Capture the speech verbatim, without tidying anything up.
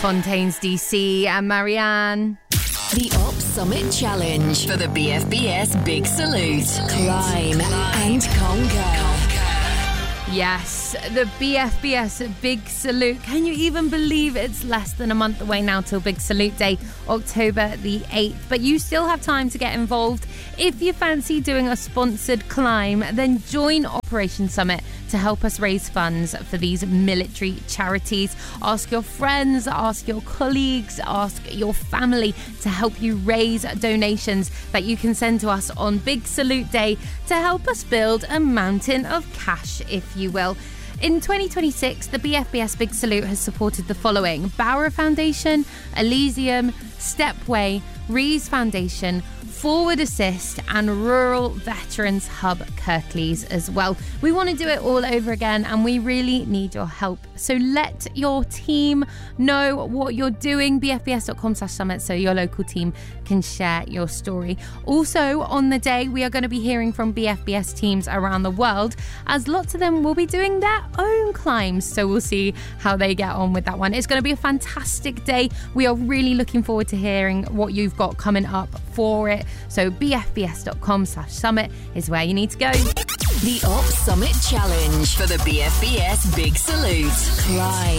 Fontaines D C and Marianne. The Op Summit Challenge for the B F B S Big Salute. Climb and conquer. Yes, the B F B S Big Salute. Can you even believe it's less than a month away now till Big Salute Day, October the eighth? But you still have time to get involved. If you fancy doing a sponsored climb, then join Operation Summit to help us raise funds for these military charities. Ask your friends, ask your colleagues, ask your family to help you raise donations that you can send to us on Big Salute Day to help us build a mountain of cash, if you will. In twenty twenty-six, the B F B S Big Salute has supported the following: Bauer Foundation, Elysium, Stepway, Rees Foundation, Forward Assist and Rural Veterans Hub Kirklees as well. We want to do it all over again and we really need your help. So let your team know what you're doing, b f b s dot com slash summit, so your local team can share your story. Also on the day, we are going to be hearing from B F B S teams around the world, as lots of them will be doing their own climbs. So we'll see how they get on with that one. It's going to be a fantastic day. We are really looking forward to hearing what you've got coming up for it. So b f b s dot com slash summit is where you need to go. The Op Summit Challenge for the B F B S Big Salute. Climb